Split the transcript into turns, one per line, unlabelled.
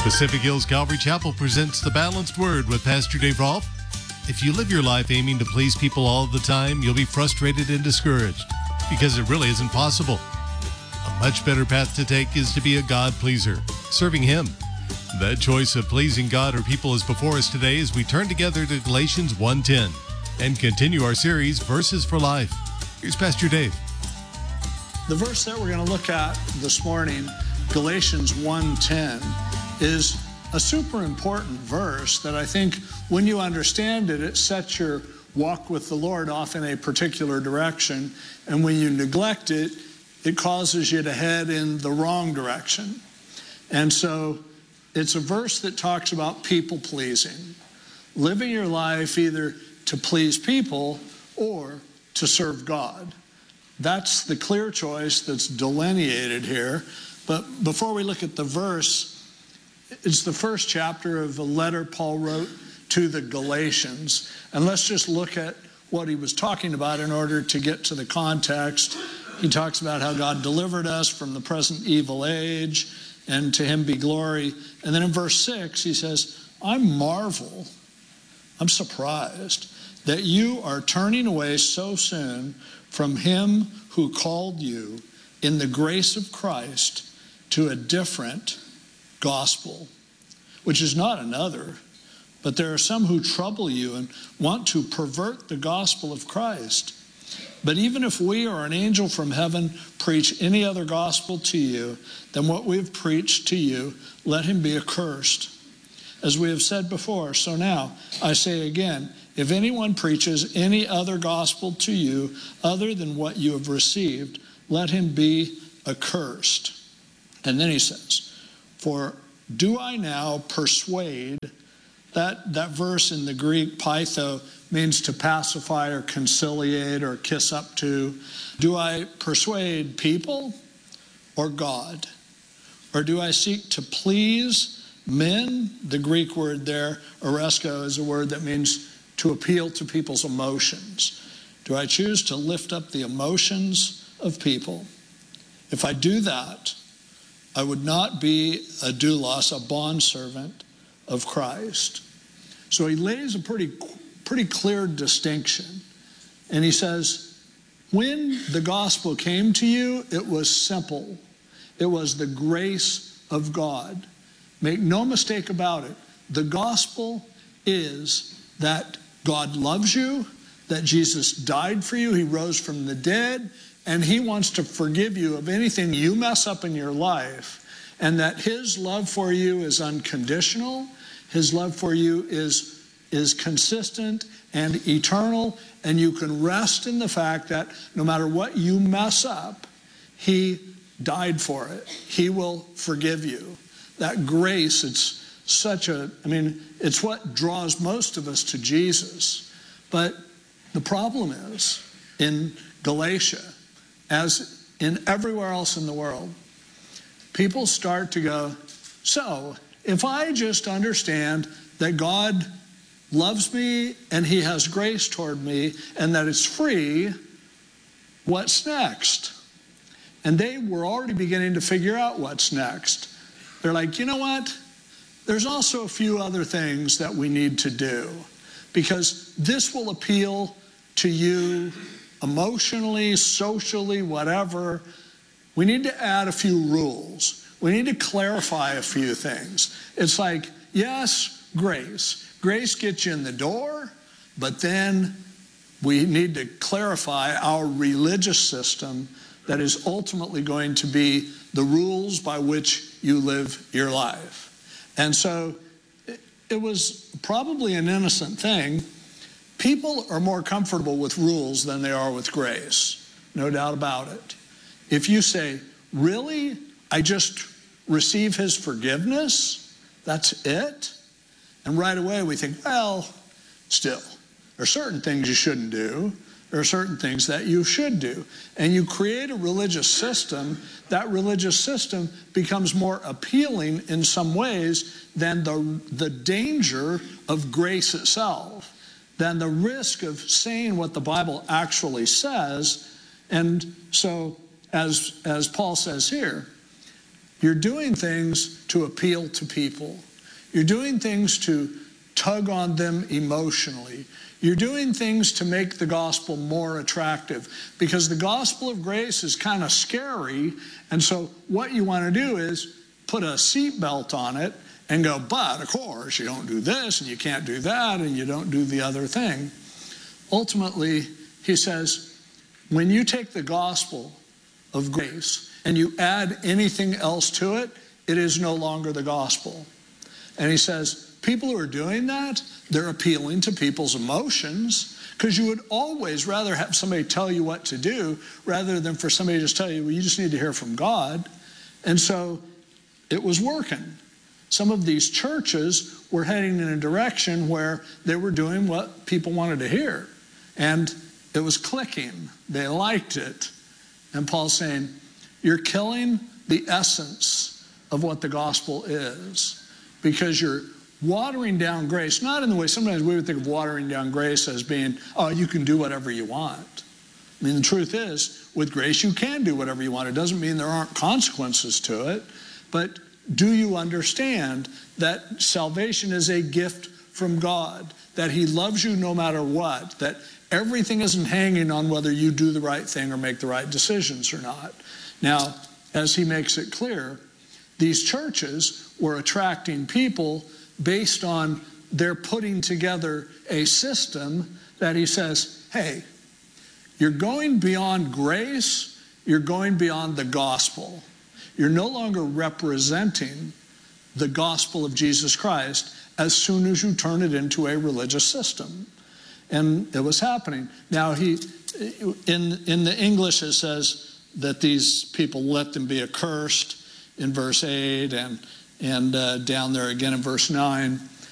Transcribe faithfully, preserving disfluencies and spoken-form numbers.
Pacific Hills Calvary Chapel presents The Balanced Word with Pastor Dave Rolfe. If you live your life aiming to please people all the time, you'll be frustrated and discouraged because it really isn't possible. A much better path to take is to be a God pleaser, serving Him. That choice of pleasing God or people is before us today as we turn together to Galatians one ten and continue our series, Verses for Life. Here's Pastor Dave.
The verse that we're going to look at this morning, Galatians one ten, is a super important verse that I think when you understand it, it sets your walk with the Lord off in a particular direction. And when you neglect it, it causes you to head in the wrong direction. And so it's a verse that talks about people pleasing, living your life either to please people or to serve God. That's the clear choice that's delineated here. But before we look at the verse, it's the first chapter of a letter Paul wrote to the Galatians. And let's just look at what he was talking about in order to get to the context. He talks about how God delivered us from the present evil age, and to Him be glory. And then in verse six, he says, I marvel, I'm surprised that you are turning away so soon from Him who called you in the grace of Christ to a different gospel, which is not another, but there are some who trouble you and want to pervert the gospel of Christ. But even if we or an angel from heaven preach any other gospel to you than what we have preached to you, let him be accursed. As we have said before, so now I say again, if anyone preaches any other gospel to you other than what you have received, let him be accursed. And then he says, for do I now persuade, that, that verse in the Greek, pytho, means to pacify or conciliate or kiss up to. Do I persuade people or God? Or do I seek to please men? The Greek word there, oresko, is a word that means to appeal to people's emotions. Do I choose to lift up the emotions of people? If I do that, I would not be a doulos, a bondservant of Christ. So he lays a pretty, pretty clear distinction. And he says, when the gospel came to you, it was simple. It was the grace of God. Make no mistake about it. The gospel is that God loves you, that Jesus died for you, He rose from the dead, and He wants to forgive you of anything you mess up in your life, and that His love for you is unconditional. His love for you is, is consistent and eternal, and you can rest in the fact that no matter what you mess up, He died for it. He will forgive you. That grace, it's such a, I mean, it's what draws most of us to Jesus. But the problem is, in Galatia, as in everywhere else in the world, people start to go, so if I just understand that God loves me and He has grace toward me and that it's free, what's next? And they were already beginning to figure out what's next. They're like, you know what? There's also a few other things that we need to do because this will appeal to you emotionally, socially, whatever. We need to add a few rules. We need to clarify a few things. It's like, yes, grace. Grace gets you in the door, but then we need to clarify our religious system that is ultimately going to be the rules by which you live your life. And so it, it was probably an innocent thing. People are more comfortable with rules than they are with grace, no doubt about it. If you say, really, I just receive His forgiveness, that's it? And right away we think, well, still, there are certain things you shouldn't do. There are certain things that you should do. And you create a religious system. That religious system becomes more appealing in some ways than the, the danger of grace itself, than the risk of saying what the Bible actually says. And so, as, as Paul says here, You're doing things to appeal to people. You're doing things to tug on them emotionally. You're doing things to make the gospel more attractive, because the gospel of grace is kind of scary. And so what you want to do is put a seatbelt on it and go, but of course you don't do this and you can't do that and you don't do the other thing. Ultimately, he says, when you take the gospel of grace and you add anything else to it, it is no longer the gospel. And he says, people who are doing that, they're appealing to people's emotions, because you would always rather have somebody tell you what to do rather than for somebody to just tell you, well, you just need to hear from God. And so it was working. Some of these churches were heading in a direction where they were doing what people wanted to hear. And it was clicking. They liked it. And Paul's saying, you're killing the essence of what the gospel is, because you're watering down grace, not in the way sometimes we would think of watering down grace as being, oh, you can do whatever you want. I mean, the truth is, with grace, you can do whatever you want. It doesn't mean there aren't consequences to it, but do you understand that salvation is a gift from God, that he loves you no matter what, that everything isn't hanging on whether you do the right thing or make the right decisions or not. Now, as he makes it clear, these churches were attracting people based on their putting together a system that he says, hey, you're going beyond grace, you're going beyond the gospel. You're no longer representing the gospel of Jesus Christ as soon as you turn it into a religious system. And it was happening. Now, he, in, in the English, it says that these people let them be accursed in verse eight, and, and uh, down there again in verse nine.